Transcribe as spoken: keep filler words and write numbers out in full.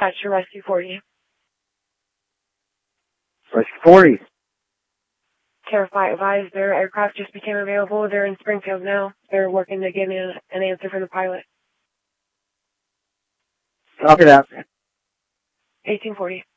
That's your Rescue forty. Rescue forty. Terrify advised their aircraft just became available. They're in Springfield now. They're working to get me an answer from the pilot. Copy that. eighteen forty.